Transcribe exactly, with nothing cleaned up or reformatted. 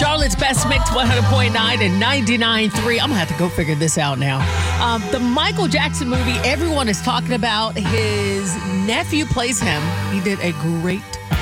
Charlotte's Best Mix one hundred point nine and ninety-nine point three. I'm going to have to go figure this out now. Um, the Michael Jackson movie, everyone is talking about. His nephew plays him. He did a great